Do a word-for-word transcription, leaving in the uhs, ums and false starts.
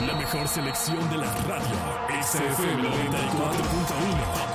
La mejor selección de la radio. X F M noventa y cuatro punto uno.